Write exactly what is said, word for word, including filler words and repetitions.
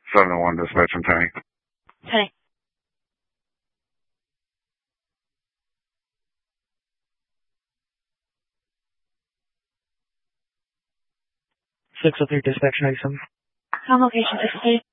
seven oh one dispatch and Penny. Penny. six oh three dispatch ninety-seven. On location, six oh three.